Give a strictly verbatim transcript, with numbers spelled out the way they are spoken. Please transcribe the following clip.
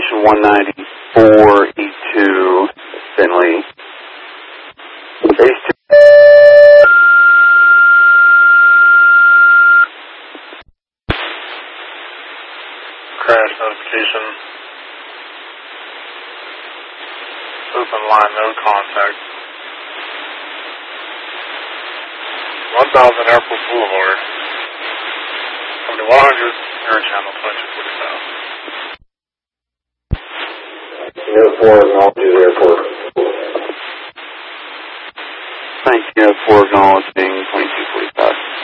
Station one ninety-four E two, Finley. Base two. Crash notification. Open line, no contact. one thousand Airport Boulevard. seventy-one hundred, air channel twenty-two forty-five. Airport, acknowledges airport. Thank you for acknowledging